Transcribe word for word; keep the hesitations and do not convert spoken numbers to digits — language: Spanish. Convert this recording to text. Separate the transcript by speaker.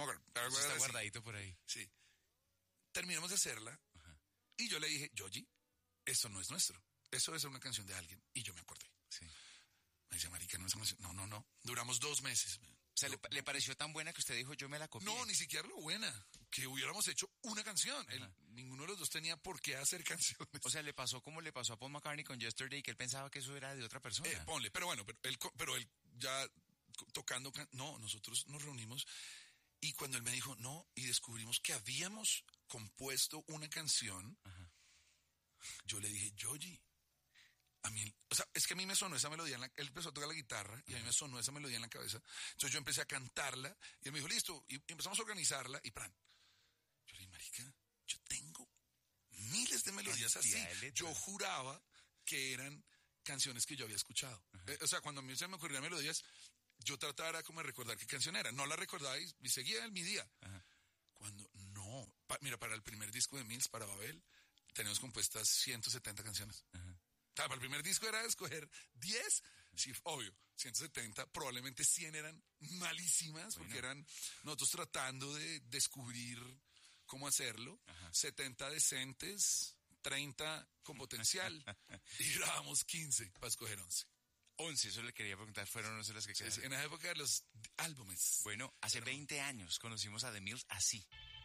Speaker 1: me acuerdo. Pero
Speaker 2: Eso está
Speaker 1: así.
Speaker 2: guardadito por ahí.
Speaker 1: Sí. Terminamos de hacerla.
Speaker 2: Ajá.
Speaker 1: Y yo le dije, Yoyi, eso no es nuestro. Eso es una canción de alguien. Y yo me acordé.
Speaker 2: Sí.
Speaker 1: Me dice, marica, no es una canción. No, no, no. Duramos dos meses. Man.
Speaker 2: O sea,
Speaker 1: Yo,
Speaker 2: ¿le, ¿le pareció tan buena que usted dijo, yo me la copié?
Speaker 1: No, ni siquiera lo buena. Que hubiéramos hecho una canción. El, ninguno de los dos tenía por qué hacer canciones.
Speaker 2: O sea, le pasó como le pasó a Paul McCartney con Yesterday, que él pensaba que eso era de otra persona.
Speaker 1: Eh, ponle, pero bueno, pero él, pero él ya tocando... No, nosotros nos reunimos y cuando él me dijo, no, y descubrimos que habíamos compuesto una canción, ajá, yo le dije, Yoyi, a mí, o sea, es que a mí me sonó esa melodía, en la, él empezó a tocar la guitarra y a mí me sonó esa melodía en la cabeza. Entonces yo empecé a cantarla y él me dijo, listo, y empezamos a organizarla y ¡pran! Yo le dije, marica, yo tengo miles de melodías así. De yo juraba que eran canciones que yo había escuchado. Eh, o sea, cuando a mí se me ocurrían melodías, yo trataba como de recordar qué canción era. No la recordaba y, y seguía en mi día. Ajá. Cuando, no, pa, mira, para el primer disco de Mills, para Babel, tenemos compuestas ciento setenta canciones. Ajá. O sea, para el primer disco era escoger diez, sí, obvio, ciento setenta, probablemente cien eran malísimas, bueno, porque eran nosotros tratando de descubrir cómo hacerlo, ajá, setenta decentes, treinta con potencial, y grabamos quince para escoger once.
Speaker 2: once, eso le quería preguntar, fueron once las que quedaron.
Speaker 1: Sí, sí, en la época de los álbumes.
Speaker 2: Bueno, hace veinte años conocimos a The Mills así.